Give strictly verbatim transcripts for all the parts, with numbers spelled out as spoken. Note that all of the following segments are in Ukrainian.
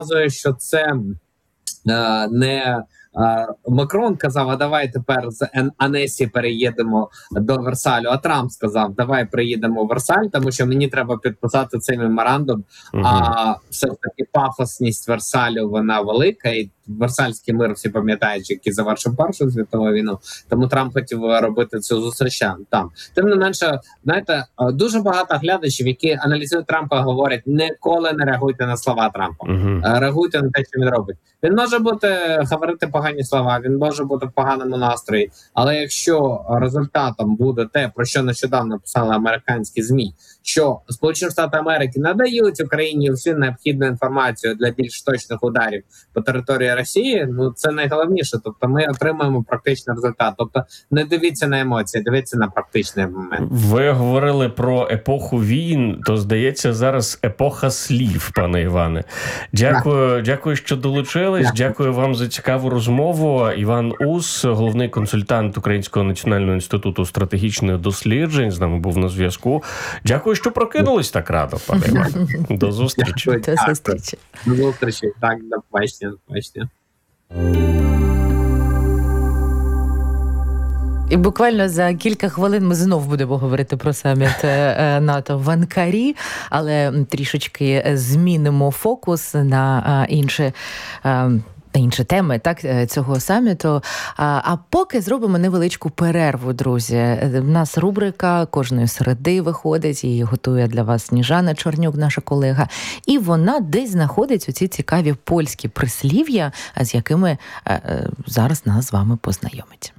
показує, що це е, не е, Макрон казав, а давай тепер з Анесі переїдемо до Версалю, а Трамп сказав, давай приїдемо в Версаль, тому що мені треба підписати цей меморандум, угу. А все ж таки пафосність Версалю, вона велика, і Версальський мир, всі пам'ятають, який завершив Першу світову війну, тому Трамп хотів робити цю зустріч там. Тим не менше, знаєте, дуже багато глядачів, які аналізують Трампа, говорять, ніколи не реагуйте на слова Трампа. Uh-huh. Реагуйте на те, що він робить. Він може бути, говорити погані слова, він може бути в поганому настрої, але якщо результатом буде те, про що нещодавно писали американські ЗМІ, що Сполучені Штати Америки надають Україні всю необхідну інформацію для більш точних ударів по території Росії, ну це найголовніше. Тобто ми отримуємо практичний результат. Тобто не дивіться на емоції, дивіться на практичний момент. Ви говорили про епоху війн, то здається зараз епоха слів, пане Іване. Дякую, так. дякую, що долучились. Дякую. дякую вам за цікаву розмову. Іван Ус, головний консультант Українського національного інституту стратегічних досліджень, з нами був на зв'язку. Дякую, що прокинулись так рано, пане Іване. До зустрічі. До зустрічі. До зустрічі. Так, до побачення. Побачення. І буквально за кілька хвилин ми знов будемо говорити про саміт НАТО в Анкарі, але трішечки змінимо фокус на інші та інші теми, так, цього саміту. А, а поки зробимо невеличку перерву, друзі. У нас рубрика кожної середи виходить, її готує для вас Сніжана Чорнюк, наша колега. І вона десь знаходить оці цікаві польські прислів'я, з якими а, зараз нас з вами познайомить.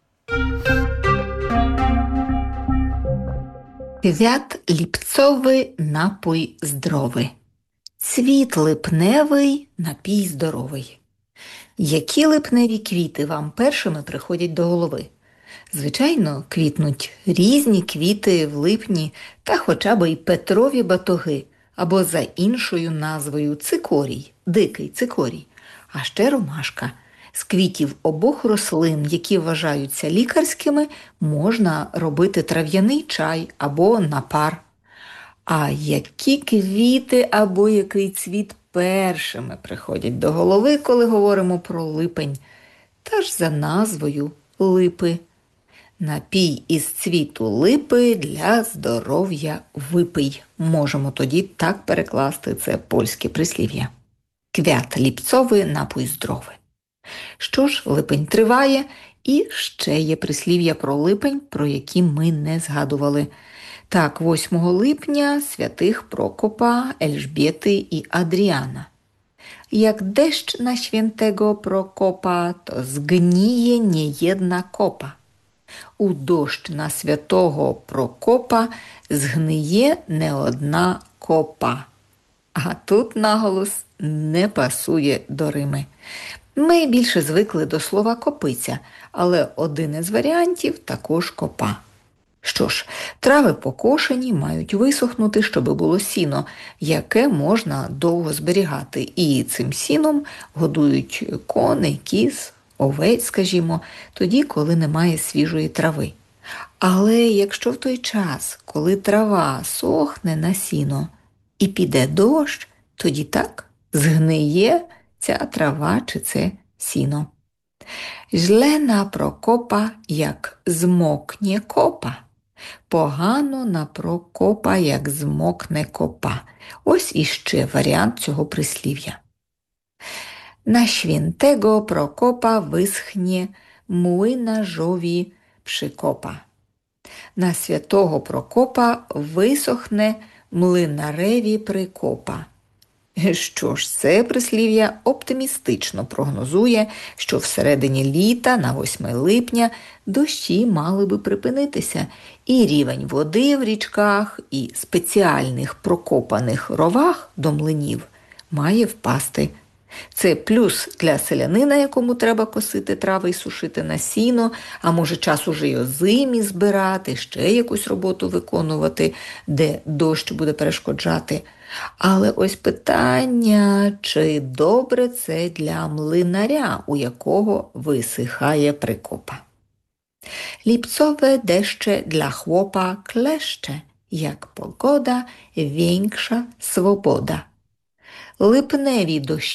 Квят ліпцовий, напій здоровий. Цвіт липневий, напій здоровий. Які липневі квіти вам першими приходять до голови? Звичайно, квітнуть різні квіти в липні та хоча б і петрові батоги, або за іншою назвою цикорій, дикий цикорій, а ще ромашка. З квітів обох рослин, які вважаються лікарськими, можна робити трав'яний чай або напар. А які квіти або який цвіт першими приходять до голови, коли говоримо про липень? Та ж за назвою липи. Напій із цвіту липи для здоров'я випий. Можемо тоді так перекласти це польське прислів'я. Квят ліпцовий, напій здоровий. Що ж, липень триває, і ще є прислів'я про липень, про які ми не згадували. Так, восьмого липня святих Прокопа, Ельжбєти і Адріана. Як дeszcz на świętego Прокопа, то згніє niejedna копа. У дощ на святого Прокопа згниє не одна копа. А тут наголос не пасує до рими. Ми більше звикли до слова копиця, але один із варіантів також копа. Що ж, трави покошені, мають висохнути, щоб було сіно, яке можна довго зберігати. І цим сіном годують коней, кіз, овець, скажімо, тоді, коли немає свіжої трави. Але якщо в той час, коли трава сохне на сіно і піде дощ, тоді так згниє ця трава чи це сіно. Źle на Прокопа, як змокне копа. Погано на Прокопа, як змокне копа. Ось іще варіант цього прислів'я. На świętego Прокопа висхне млинажові прикопа. На святого Прокопа висохне млинареві прикопа. Що ж, це прислів'я оптимістично прогнозує, що всередині літа, на восьме липня, дощі мали би припинитися, і рівень води в річках і спеціальних прокопаних ровах до млинів має впасти. Це плюс для селянина, якому треба косити трави і сушити на сіно, а може час уже й озимі збирати, ще якусь роботу виконувати, де дощ буде перешкоджати. Але ось питання, чи добре це для млинаря, у якого висихає прикопа. Ліпцове деще для хлопа клеще, як погода, większa swoboda. Липневі дощі